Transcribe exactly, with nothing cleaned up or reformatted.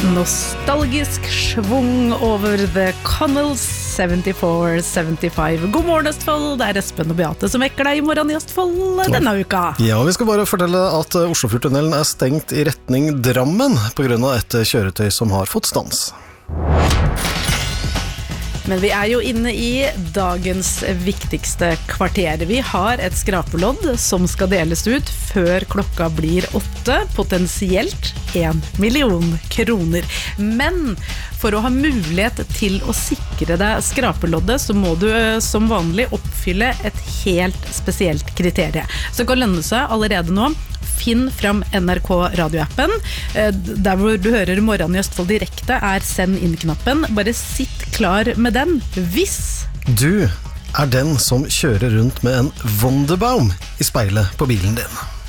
nostalgisk svung over The Connells syttifire syttifem. God morgen Østfold, det er Espen og Beate som vekker deg i morgen i Østfold denne uka. Ja, vi skal bare fortelle at Oslofjordtunnelen er stengt i retning Drammen på grunn av et kjøretøy som har fått stans. Men vi er jo inne i dagens viktigste kvarter. Vi har et skrapelodd som skal deles ut før klokka blir åtte, potensielt en million kroner. Men for å ha mulighet til å sikre deg skrapeloddet, så må du som vanlig oppfylle et helt spesielt kriterie. Så det kan lønne seg allerede nå. Finn fram N R K radioappen. Der hvor du hører Morgen i Østfold direkte er send inn-knappen. Bare sitt klar med den hvis du er den som kjører rundt med en Wunderbaum i speilet på bilen din.